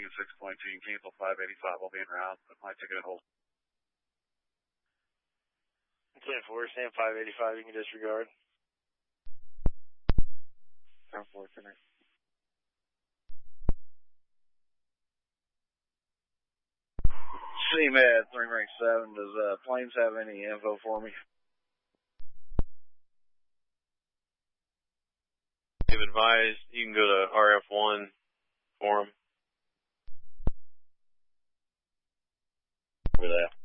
Lincoln 6.2, cancel 585, I'll be en route, put my ticket at hold. 10-4, stand 585, you can disregard. 10-4, connect. CMAD 3 rank 7, does Plains have any info for me? They've advised you can go to RF1 forum. Over there.